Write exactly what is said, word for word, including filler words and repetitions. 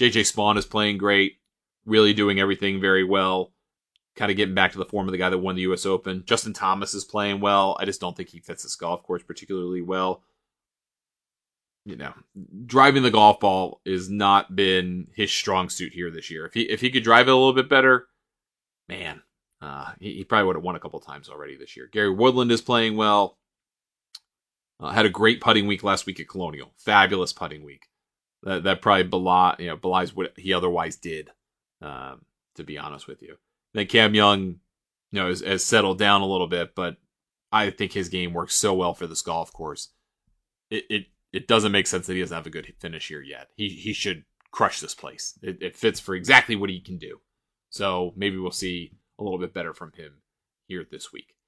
J J Spawn is playing great, really doing everything very well, kind of getting back to the form of the guy that won the U S Open. Justin Thomas is playing well. I just don't think he fits this golf course particularly well. You know, driving the golf ball has not been his strong suit here this year. If he if he could drive it a little bit better, man, uh, he, he probably would have won a couple times already this year. Gary Woodland is playing well. Uh, had a great putting week last week at Colonial. Fabulous putting week. That that probably belie, you know, belies what he otherwise did, um, to be honest with you. Then Cam Young, you know, has, has settled down a little bit, but I think his game works so well for this golf course. It it, it doesn't make sense that he doesn't have a good finish here yet. He he should crush this place. It, it fits for exactly what he can do. So maybe we'll see a little bit better from him here this week.